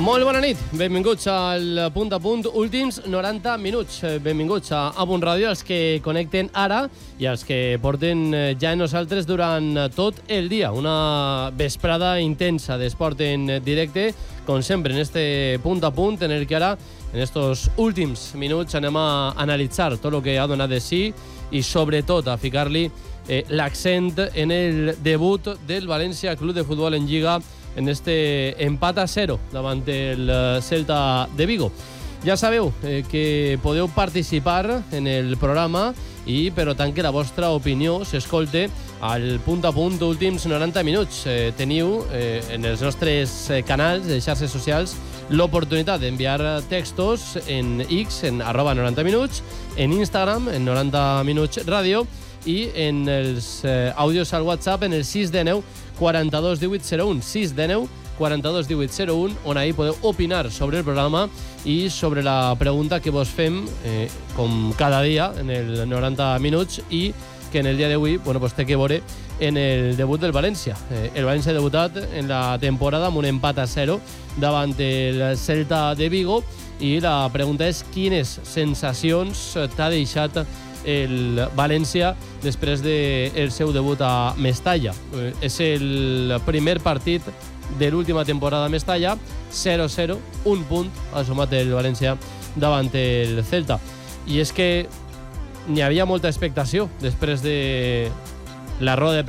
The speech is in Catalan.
Molt bona nit, benvinguts al Punt a Punt, últims 90 minuts. Benvinguts a Punt Ràdio, els que connecten ara i els que porten ja en nosaltres durant tot el dia. Una vesprada intensa d'esport en directe, com sempre, en este Punt a Punt, en el que ara, en estos últims minuts, anem a analitzar tot el que ha donat de si i, sobretot, a ficar-li l'accent en el debut del València Club de Futbol en Lliga en este empat a 0 davant el Celta de Vigo. Ja sabeu que podeu participar en el programa i, per tant, que la vostra opinió s'escolte al Punt a Punt últims 90 minuts. Teniu en els nostres canals de xarxes socials l'oportunitat d'enviar textos en X, en @90minuts, en Instagram, en 90 Minuts Ràdio, i en els àudios al WhatsApp en el 619 42 18 01, 619 42 18 01, on ahí podeu opinar sobre el programa i sobre la pregunta que vos fem com cada dia en el 90 minuts i que en el dia d'avui pues té que veure en el debut del València. El València ha debutat en la temporada amb un empat a 0 davant el Celta de Vigo i la pregunta és quines sensacions t'ha deixat el València després del seu debut a Mestalla. És el primer partit de l'última temporada a Mestalla, 0-0, un punt ha sumat el València davant el Celta. I és que n'hi havia molta expectació després de la roda de